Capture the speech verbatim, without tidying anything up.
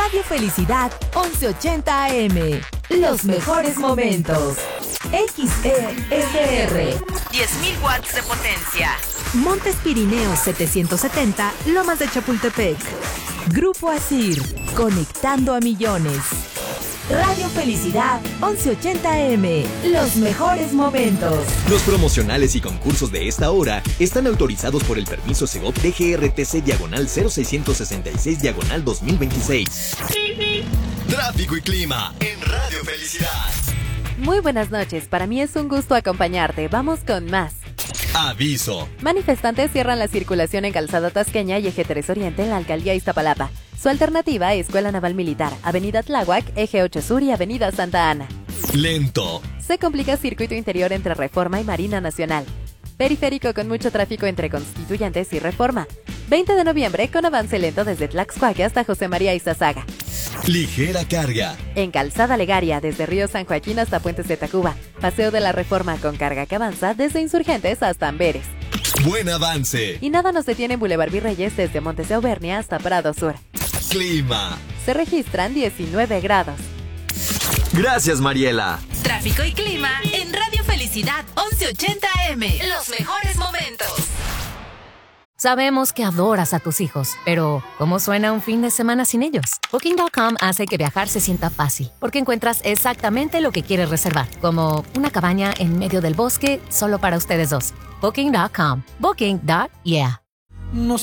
Radio Felicidad once ochenta A M. Los mejores momentos. X E S R. diez mil watts de potencia. Montes Pirineos setecientos setenta, Lomas de Chapultepec. Grupo Asir, conectando a millones. Radio Felicidad once ochenta A M. Los mejores momentos. Los promocionales y concursos de esta hora están autorizados por el permiso Segov D G R T C diagonal cero seiscientos sesenta y seis diagonal dos mil veintiséis. Tráfico y clima en Radio Felicidad. Muy buenas noches, para mí es un gusto acompañarte. Vamos con más. Aviso. Manifestantes cierran la circulación en Calzada Tasqueña y Eje tres Oriente en la Alcaldía Iztapalapa. Su alternativa, Escuela Naval Militar, Avenida Tláhuac, Eje ocho Sur y Avenida Santa Ana. Lento. Se complica circuito interior entre Reforma y Marina Nacional. Periférico con mucho tráfico entre Constituyentes y Reforma. veinte de noviembre con avance lento desde Tlaxcuaque hasta José María Izazaga. Ligera carga. En Calzada Legaria, desde Río San Joaquín hasta Puentes de Tacuba. Paseo de la Reforma con carga que avanza desde Insurgentes hasta Amberes. Buen avance. Y nada nos detiene en Boulevard Virreyes desde Montes de Auvernia hasta Prado Sur. Clima. Se registran diecinueve grados. Gracias, Mariela. Tráfico y clima en Radio Felicidad once ochenta A M. Los mejores momentos. Sabemos que adoras a tus hijos, pero ¿cómo suena un fin de semana sin ellos? Booking punto com hace que viajar se sienta fácil, porque encuentras exactamente lo que quieres reservar, como una cabaña en medio del bosque solo para ustedes dos. Booking punto com. Booking. Yeah. No